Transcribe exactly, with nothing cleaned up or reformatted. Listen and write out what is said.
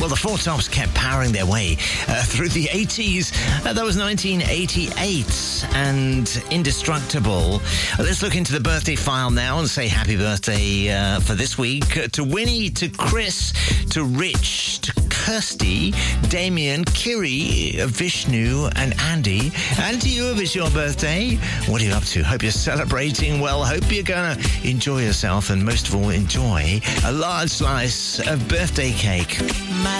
Well, the Four Tops kept powering their way uh, through the eighties. Uh, that was nineteen eighty-eight and Indestructible. Uh, let's look into the birthday file now and say happy birthday uh, for this week uh, to Winnie, to Chris, to Rich, to Kirsty, Damien, Kiri, Vishnu, and Andy. And to you, if it's your birthday, what are you up to? Hope you're celebrating well. Hope you're going to enjoy yourself, and most of all, enjoy a large slice of birthday cake.